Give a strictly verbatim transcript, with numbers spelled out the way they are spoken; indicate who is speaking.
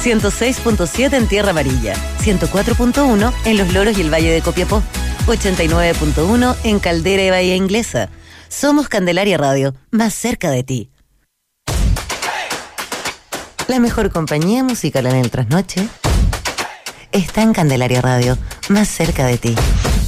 Speaker 1: ciento seis punto siete en Tierra Amarilla, ciento cuatro punto uno en Los Loros y el Valle de Copiapó, ochenta y nueve punto uno en Caldera y Bahía Inglesa. Somos Candelaria Radio, más cerca de ti. La mejor compañía musical en el trasnoche está en Candelaria Radio, más cerca de ti.